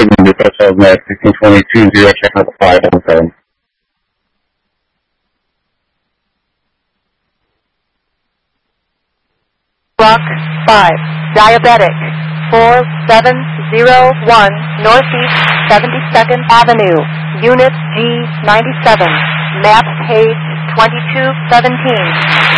New Hotel Net 1622, 0, check out the 517. Block 5, Diabetic, 4701 Northeast 72nd Avenue, Unit G97, map page 2217.